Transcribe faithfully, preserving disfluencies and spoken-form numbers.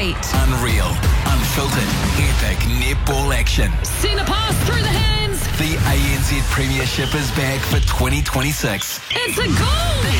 feet. Unreal, unfiltered, epic netball action. Centre pass through the hands. The A N Z Premiership is back for twenty twenty-six. It's a goal. The